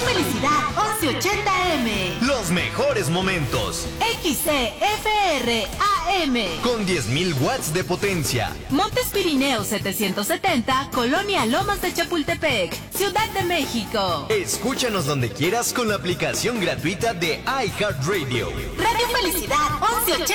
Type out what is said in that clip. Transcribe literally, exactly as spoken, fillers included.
Felicidad once ochenta eme. Los mejores momentos. X C F R A M. Con diez mil watts de potencia. Montes Pirineos setecientos setenta, Colonia Lomas de Chapultepec, Ciudad de México. Escúchanos donde quieras con la aplicación gratuita de iHeartRadio. Radio Felicidad once ochenta.